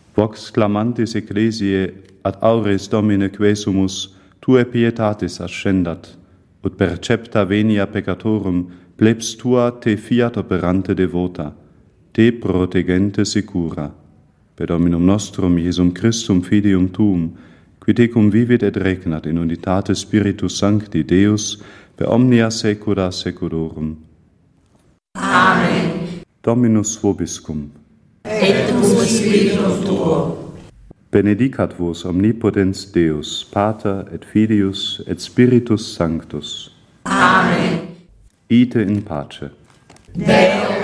Vox clamantis ecclesiae ad aures Domine quesumus Tue pietatis ascendat, ut percepta venia peccatorum plebs Tua te fiat operante devota, te protegente secura. Per Dominum nostrum Iesum Christum filium Tuum, qui tecum vivit et regnat in unitate Spiritus Sancti Deus, per omnia saecula saeculorum. Amen. Dominus vobiscum. Et cum spiritu tuo. Benedicat vos omnipotens Deus, Pater et Filius et Spiritus Sanctus. Amen. Ite in pace. Deo